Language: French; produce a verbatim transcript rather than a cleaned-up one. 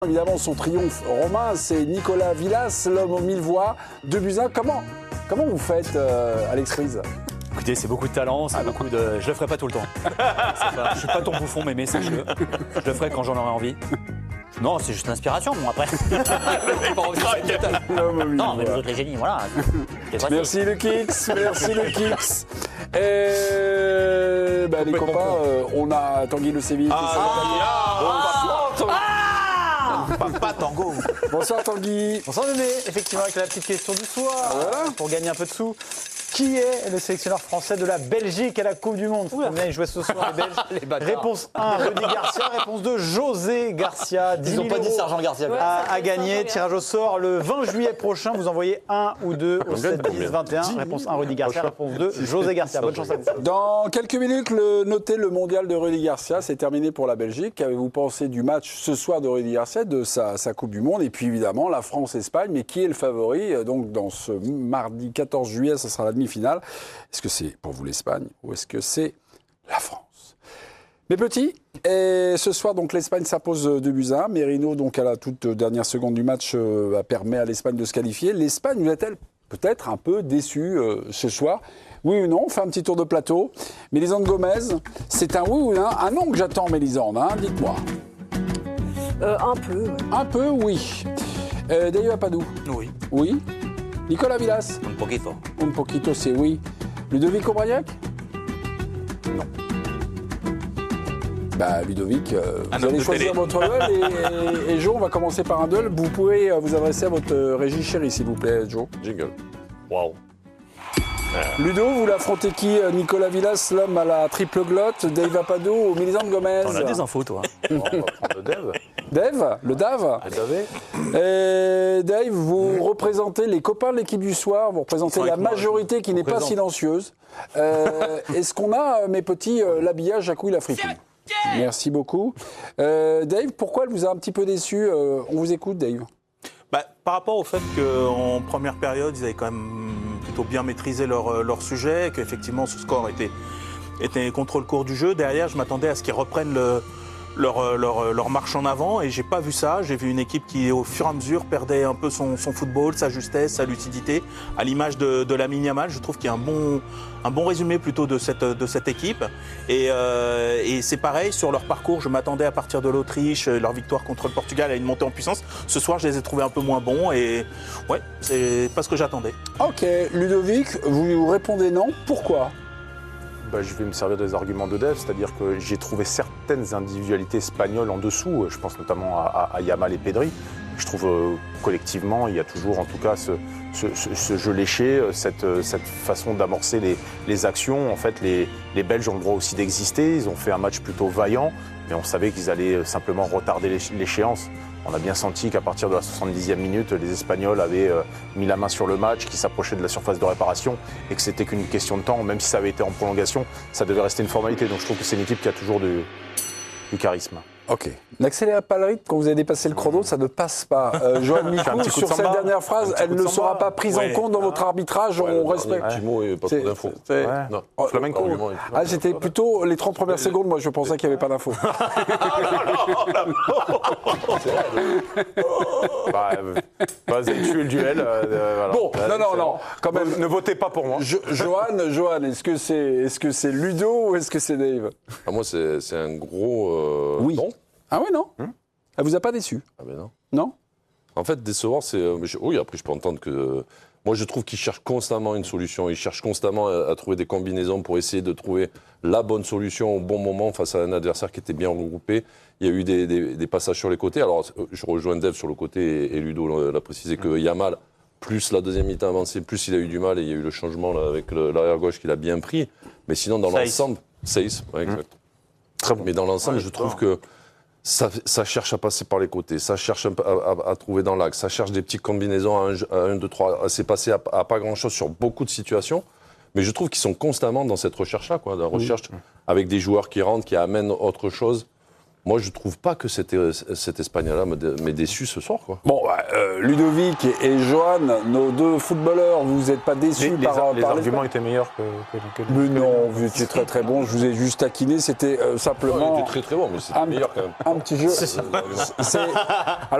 Évidemment, son triomphe romain, c'est Nicolas Villas, l'homme aux mille voix, deux buts à un. Comment, comment vous faites, euh, Alex Riz? Écoutez, c'est beaucoup de talent, c'est ah beaucoup de... Je le ferai pas tout le temps. Pas... Je suis pas ton bouffon, mémé, sache-le. Je le ferai quand j'en aurai envie. Non, c'est juste l'inspiration, bon, après. Non, mais vous êtes les génies, voilà. Merci le Kix, merci le Kix. Et ben, les copains, euh, on a Tanguy Le Séville. Ah, ah, ah, ah, pas, pas Tango. Bonsoir Tanguy. Bonsoir Mémé, effectivement avec la petite question du soir, voilà. Pour gagner un peu de sous. Qui est le sélectionneur français de la Belgique à la Coupe du Monde? Combien ils jouaient ce soir les Belges? Les réponse un, Rudy Garcia. Réponse deux, José Garcia. Ils n'ont pas dit Sergent Garcia. Ouais, à, à gagner, tirage au sort le vingt juillet prochain. Vous envoyez un ou deux au sept dix vingt et un. Réponse un, Rudy Garcia. Réponse deux, José Garcia. Bonne chance à vous. Dans quelques minutes, le, notez le mondial de Rudy Garcia. C'est terminé pour la Belgique. Qu'avez-vous pensé du match ce soir de Rudy Garcia, de sa, sa Coupe du Monde? Et puis évidemment, la France-Espagne. Mais qui est le favori? Donc dans ce mardi quatorze juillet, ce sera la demi-finale. Est-ce que c'est pour vous l'Espagne ou est-ce que c'est la France? Mes petits, et ce soir, donc l'Espagne s'impose deux buts à un. Merino, donc à la toute dernière seconde du match, euh, permet à l'Espagne de se qualifier. L'Espagne vous est-elle peut-être un peu déçue euh, ce soir? Oui ou non? On fait un petit tour de plateau. Mélisande Gomez, c'est un oui ou un, un non que j'attends, Mélisande, hein, dites-moi. Euh, un peu. Ouais. Un peu, oui. Euh, Dayo Apadou? Oui. Oui. Nicolas Villas? Un poquito. Un poquito, c'est oui. Ludovic Obraniak? Non. Bah, Ludovic, euh, un vous allez choisir télé. votre duel et, et, et Joe, on va commencer par un duel. Vous pouvez vous adresser à votre régie chérie, s'il vous plaît, Joe. Jingle. Waouh. Ludo, vous l'affrontez qui? Nicolas Villas, l'homme à la triple glotte, Dave Apadou ou Mélisande Gomez? On a des infos, toi. On va prendre le Dev. Dave, le Dave. Le Davé. Et Dave, vous représentez les copains de l'équipe du soir, vous représentez la majorité qui n'est pas silencieuse. Euh, est-ce qu'on a, mes petits, euh, l'habillage à couilles la fritine? Merci beaucoup. Euh, Dave, pourquoi elle vous a un petit peu déçu? euh, On vous écoute, Dave. Bah, par rapport au fait qu'en première période, ils avaient quand même plutôt bien maîtrisé leur, leur sujet, et qu'effectivement ce score était, était contre le cours du jeu. Derrière, je m'attendais à ce qu'ils reprennent le, leur, leur, leur marche en avant, et j'ai pas vu ça. J'ai vu une équipe qui, au fur et à mesure, perdait un peu son, son football, sa justesse, sa lucidité, à l'image de, de Lamine Yamal. Je trouve qu'il y a un bon, un bon résumé plutôt de cette, de cette équipe. Et, euh, et c'est pareil, sur leur parcours, je m'attendais à partir de l'Autriche, leur victoire contre le Portugal, à une montée en puissance. Ce soir, je les ai trouvés un peu moins bons, et ouais, c'est pas ce que j'attendais. Ok, Ludovic, vous répondez non. Pourquoi? Bah, je vais me servir des arguments de Dev, c'est-à-dire que j'ai trouvé certaines individualités espagnoles en dessous. Je pense notamment à, à, à Yamal et Pedri. Je trouve euh, collectivement, il y a toujours en tout cas ce, ce, ce, ce jeu léché, cette, cette façon d'amorcer les, les actions. En fait, les, les Belges ont le droit aussi d'exister. Ils ont fait un match plutôt vaillant, mais on savait qu'ils allaient simplement retarder l'échéance. On a bien senti qu'à partir de la soixante-dixième minute, les Espagnols avaient euh, mis la main sur le match, qu'ils s'approchaient de la surface de réparation et que c'était qu'une question de temps. Même si ça avait été en prolongation, ça devait rester une formalité. Donc je trouve que c'est une équipe qui a toujours du, du charisme. Ok. N'accélérez pas le rythme, quand vous avez dépassé le chrono, ça ne passe pas. Euh, Johan Micou, sur cette dernière phrase, elle ne sera pas prise en compte dans votre arbitrage, ouais, on respecte. Petit mot et pas trop d'infos. Ouais. Non, Oh, flamenco. oh. Ah, j'étais plutôt les trente premières secondes, moi je pensais qu'il n'y avait pas d'infos. bah, bah, vous avez tué le duel. Euh, voilà. Bon, euh, non, non, non, quand même. Ne votez pas pour moi. Je, Johan, Johan, est-ce que c'est est-ce que c'est Ludo ou est-ce que c'est Dave? Ah, moi, c'est, c'est un gros euh, oui. non. Ah ouais, non hum Elle vous a pas déçu? Ah ben non. Non? En fait, décevoir, c'est... Euh, je, oui, après, je peux entendre que... Euh, moi, je trouve qu'ils cherchent constamment une solution. Ils cherchent constamment à, à trouver des combinaisons pour essayer de trouver la bonne solution au bon moment face à un adversaire qui était bien regroupé. Il y a eu des, des, des passages sur les côtés. Alors, je rejoins Dev sur le côté, et, et Ludo l'a précisé, que Yamal, plus la deuxième mi-temps avancée, plus il a eu du mal, et il y a eu le changement là, avec le, l'arrière-gauche qu'il a bien pris. Mais sinon, dans Saïs. l'ensemble... Saïs, ouais, exact. Mmh. Très bon. Mais dans l'ensemble, ouais, je trouve que Ça, ça cherche à passer par les côtés, ça cherche à, à, à trouver dans l'axe, ça cherche des petites combinaisons à un, deux, trois. C'est passé à, à pas grand-chose sur beaucoup de situations, mais je trouve qu'ils sont constamment dans cette recherche-là, quoi, dans la recherche, mmh. avec des joueurs qui rentrent, qui amènent autre chose. moi, je trouve pas que cet, cet Espagnol-là m'ait déçu ce soir. Quoi. Bon, euh, Ludovic et, et Johan, nos deux footballeurs, vous n'êtes pas déçus les, par les, par les arguments étaient meilleurs que, que, que Mais non, vous étiez très très bon. Je vous ai juste taquiné. C'était euh, simplement. Non, il était très très bon, mais c'était un, meilleur quand même. Un petit jeu. C'est ça.